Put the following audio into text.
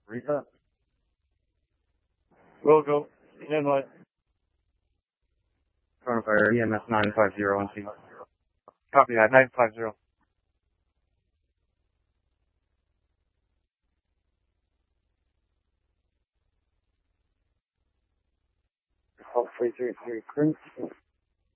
Reset. Will go. Inlet. Fire EMS 950 on C. Copy that, 950. Hopefully 33 current.